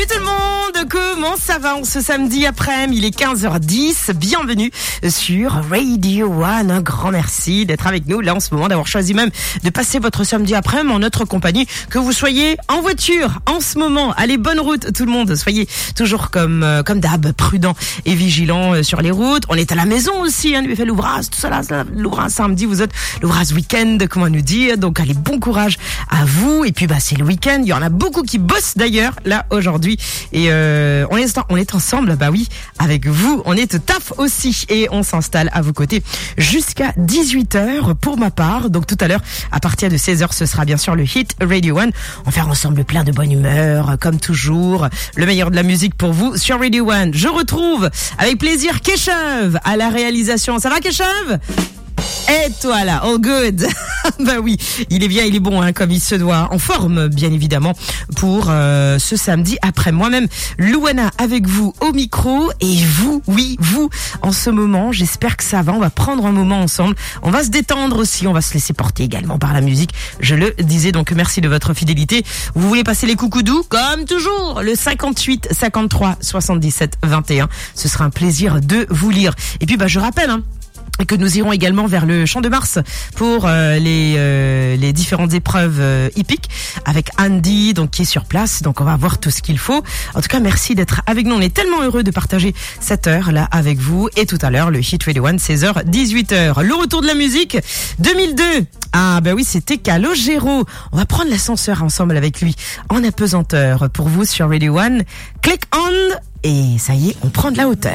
Salut tout le monde, comment ça va en ce samedi après-midi? Il est 15h10, bienvenue sur Radio One. Un grand merci d'être avec nous là en ce moment, d'avoir choisi même de passer votre samedi après-midi en notre compagnie. Que vous soyez en voiture en ce moment, allez, bonne route tout le monde. Soyez toujours comme d'hab, prudent et vigilant sur les routes. On est à la maison aussi, hein, fait l'ouvrage, tout ça là, l'ouvrage samedi, vous êtes l'ouvrage week-end, comment nous dire. Donc allez, bon courage à vous. Et puis c'est le week-end, il y en a beaucoup qui bossent d'ailleurs là aujourd'hui. Et on est ensemble, oui, avec vous. On est au taf aussi et on s'installe à vos côtés jusqu'à 18h pour ma part. Donc tout à l'heure, à partir de 16h, ce sera bien sûr le Hit Radio One. On va faire ensemble plein de bonne humeur, comme toujours. Le meilleur de la musique pour vous sur Radio One. Je retrouve avec plaisir Keshav à la réalisation. Ça va Keshav ? Et toi là, all good. Oui, il est bien, il est bon, hein, comme il se doit, en forme bien évidemment pour ce samedi après. Moi-même, Louana avec vous au micro et vous, oui, vous en ce moment. J'espère que ça va. On va prendre un moment ensemble. On va se détendre aussi. On va se laisser porter également par la musique. Je le disais, donc merci de votre fidélité. Vous voulez passer les coucous doux comme toujours, le 58 53 77 21. Ce sera un plaisir de vous lire. Et puis je rappelle, que nous irons également vers le Champ de Mars pour les différentes épreuves hippiques avec Andy, donc qui est sur place. Donc on va voir tout ce qu'il faut. En tout cas, merci d'être avec nous. On est tellement heureux de partager cette heure là avec vous. Et tout à l'heure, le Hit Radio One, 16h, 18h. Le retour de la musique 2002. Oui, c'était Calogero. On va prendre l'ascenseur ensemble avec lui en apesanteur pour vous sur Radio One. Click on et ça y est, on prend de la hauteur.